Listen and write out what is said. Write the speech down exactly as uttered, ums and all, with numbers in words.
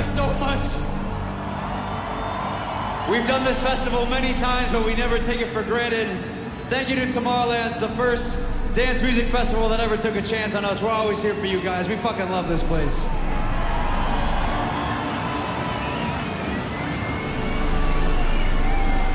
so much. We've done this festival many times, but we never take it for granted. Thank you to Tomorrowland's, the first dance music festival that ever took a chance on us. We're always here for you guys. We fucking love this place.